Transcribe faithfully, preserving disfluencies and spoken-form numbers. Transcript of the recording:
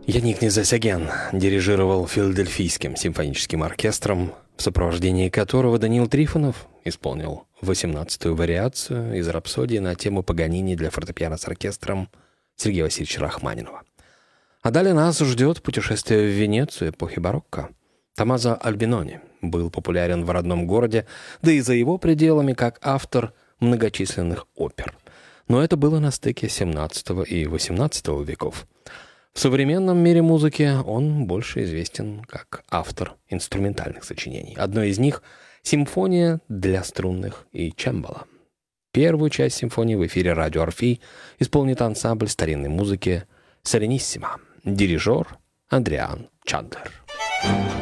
Яник Незасяген дирижировал Филадельфийским симфоническим оркестром, в сопровождении которого Даниил Трифонов исполнил восемнадцатую вариацию из рапсодии на тему Паганини для фортепиано с оркестром Сергея Васильевича Рахманинова. А далее нас ждет путешествие в Венецию эпохи барокко. Томмазо Альбинони был популярен в родном городе, да и за его пределами как автор многочисленных опер. Но это было на стыке семнадцатого и восемнадцатого веков. В современном мире музыки он больше известен как автор инструментальных сочинений. Одно из них — «Симфония для струнных и чембало». Первую часть симфонии в эфире радио «Орфей» исполнит ансамбль старинной музыки «Серениссимо». Дирижер Адриан Чандлер.